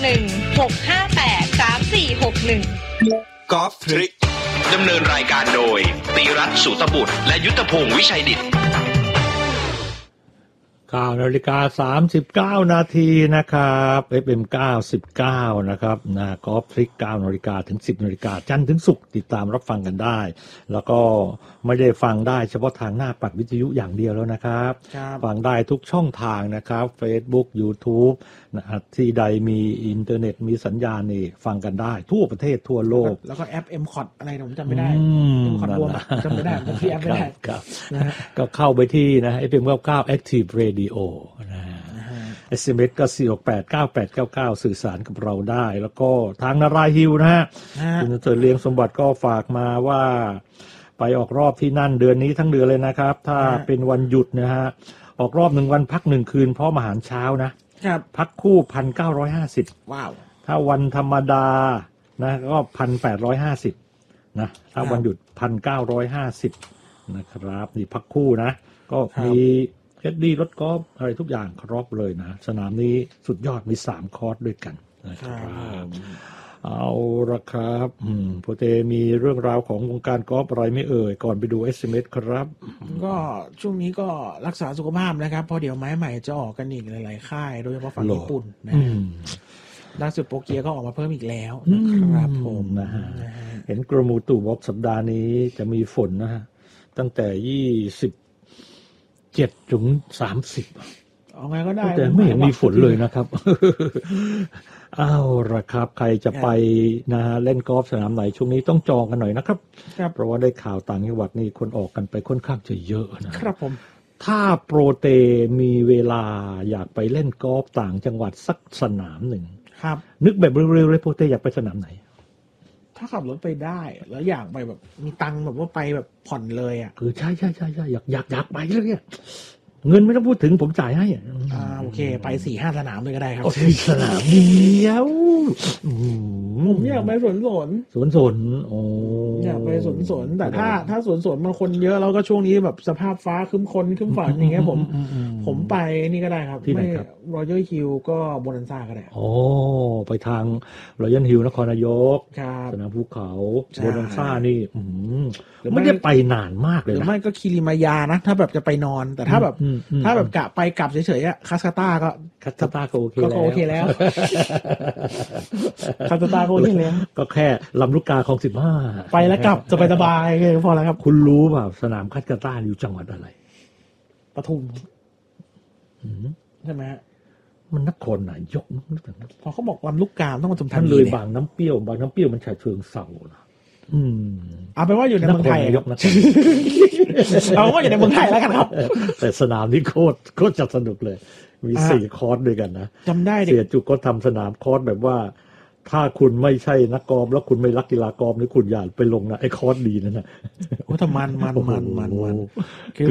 กอล์ฟทริกดำเนินรายการโดยตีรัตน์สุตบุตรและยุทธพงศ์วิชัยดิษฐ์ 9:39 นาทีนะครับ FM 99นะครับกอล์ฟทริก 9 นาฬิกาถึง 10 นาฬิกาจันทร์ถึงศุกร์ติดตามรับฟังกันได้แล้วก็ไม่ได้ฟังได้เฉพาะทางหน้าปัดวิทยุอย่างเดียวแล้วนะครับฟังได้ทุกช่องทางนะครับ Facebook YouTube ที่ใดมีอินเทอร์เน็ตมีสัญญาณนี่ฟังกันได้ทั่วประเทศทั่วโลกแล้วก็แอป MCOT อะไรผมจำไม่ได้ MCOT รวมจำไม่ได้ที่แอปไม่ได้ก็เข้าไปที่นะ FM 99 Active Radio นะ SMS ก็4689899สื่อสารกับเราได้แล้วก็ทางนารายฮิลนะฮะคุณเจริญเลี้ยงสมบัติก็ฝากมาว่าไปออกรอบที่นั่นเดือนนี้ทั้งเดือนเลยนะครับถ้าเป็นวันหยุดนะฮะออกรอบ1วันพัก1คืนพร้อมอาหารเช้านะครับพักคู่ 1,950 ว้าวถ้าวันธรรมดานะก็ 1,850 นะถ้าวันหยุด 1,950 นะครับนี่พักคู่นะก็มีเฮดดี้รถกอล์ฟอะไรทุกอย่างครบเลยนะสนามนี้สุดยอดมี3คอร์สด้วยกันนะครับเอาละครับโปรเตมีเรื่องราวของวงการกอล์ฟอะไรไม่เอ่ยก่อนไปดู SMS ครับก็ช่วงนี้ก็รักษาสุขภาพนะครับเพราะเดี๋ยวไม้ใหม่จะออกกันอีกหลายๆค่ายโดยเฉพาะฝั่งญี่ปุ่นนะล่าสุดโปรเกียก็ออกมาเพิ่มอีกแล้วนะครับผมนะฮะเห็นกรมอุตุบอกสัปดาห์นี้จะมีฝนนะฮะตั้งแต่27 ถึง 30 เอาไงก็ได้แต่ไม่เห็นมีฝนเลยนะครับเอาละครับใครจะไปนะฮะเล่นกอล์ฟสนามไหนช่วงนี้ต้องจองกันหน่อยนะครับเพราะว่าได้ข่าวต่างจังหวัดนี่คนออกกันไปค่อนข้างจะเยอะนะครับผมถ้าโปรเตมีเวลาอยากไปเล่นกอล์ฟต่างจังหวัดสักสนามหนึ่งครับนึกแบบเร็วๆเลยโปรเตอยากไปสนามไหนถ้าขับรถไปได้แล้วอยากไปแบบมีตังค์แบบว่าไปแบบผ่อนเลยอ่ะใช่อยากไปเลยเนี่ยเงินไม่ต้องพูดถึงผมจ่ายให้โอเคไป 4-5 สนามเลยก็ได้ครับสนามเดียวผมอยากไปสวนโอ้อยากไปสวนแต่ถ้าสวนมันคนเยอะแล้วก็ช่วงนี้แบบสภาพฟ้าครึ้มฝนอย่างเงี้ยผมไปนี่ก็ได้ครับที่ไหนครับ Royal Hill ก็โบนันซ่าก็ได้โอ้ไปทาง Royal Hill นครนายกสนามภูเขาโบนันซ่านี่ไม่ได้ไปนานมากเลยนะหรือไม่ก็คิริมายานะถ้าแบบจะไปนอนแต่ถ้าแบบกะไปกลับเฉยๆอ่ะคาสต้าก็โอเคแล้วคาสต้าก็โอเคแล้วก็แค่ลำลูกกาคลอง15 ไปแล้วกลับสบายๆพอแล้วครับคุณรู้ป่ะสนามคาสต้าอยู่จังหวัดอะไรปทุมใช่ไหมมันนครนายกพอเขาบอกลำลูกกาต้องมาปทุมธานีเลยบางน้ำเปรี้ยวมันฉะเชิงเทราเอาไปว่าอยู่ในเมืองไทยเอาว่าอยู่ในเมืองไทยแล้วกันครับแต่สนามนี้โคตรจะสนุกเลยมี4คอร์สด้วยกันนะจำได้เสียจุกก็ทำสนามคอร์สแบบว่าถ้าคุณไม่ใช่นักกอล์ฟแล้วคุณไม่รักกีฬากอล์ฟนี่คุณอย่าไปลงนะไอ้คอร์สดีนั่นนะโอ้แต่มัน